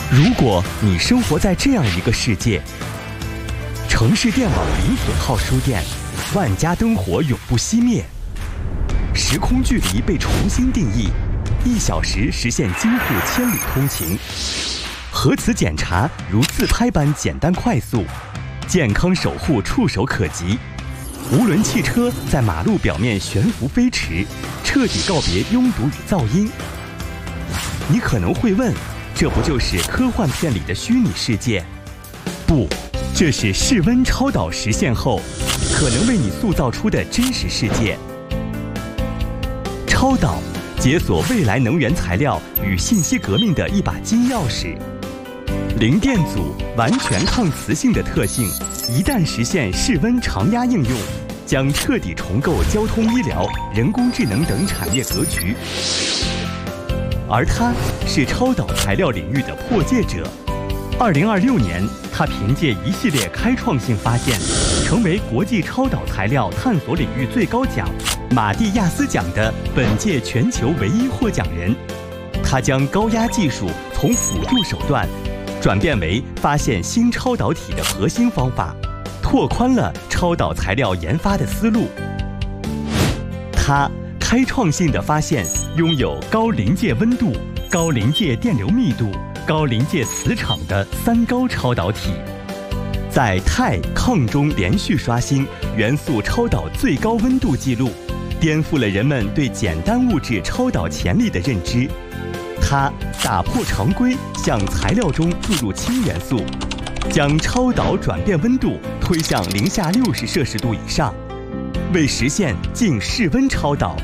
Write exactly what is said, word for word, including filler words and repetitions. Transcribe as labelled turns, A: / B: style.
A: 如果你生活在这样一个世界，城市电网零损耗书店，万家灯火永不熄灭，时空距离被重新定义，一小时实现京沪千里通勤，核磁检查如自拍般简单快速，健康守护触手可及，无轮汽车在马路表面悬浮飞驰，彻底告别拥堵与噪音。你可能会问，这不就是科幻片里的虚拟世界？不，这是室温超导实现后可能为你塑造出的真实世界。超导解锁未来能源材料与信息革命的一把金钥匙。零电阻完全抗磁性的特性，一旦实现室温常压应用，将彻底重构交通、医疗、人工智能等产业格局。而他是超导材料领域的破界者。二零二六年，他凭借一系列开创性发现，成为国际超导材料探索领域最高奖马蒂亚斯奖的本届全球唯一获奖人。他将高压技术从辅助手段转变为发现新超导体的核心方法，拓宽了超导材料研发的思路。他开创性的发现拥有高临界温度、高临界电流密度、高临界磁场的三高超导体，在钛抗中连续刷新元素超导最高温度记录，颠覆了人们对简单物质超导潜力的认知。它打破常规，向材料中注入氢元素，将超导转变温度推向零下六十摄氏度以上，为实现近室温超导